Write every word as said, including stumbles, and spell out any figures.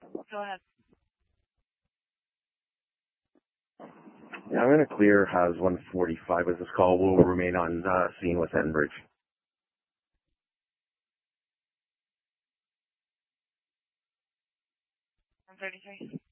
Go ahead. Yeah, I'm going to clear Haas one forty-five as this call will remain on uh, scene with Enbridge. one thirty-three.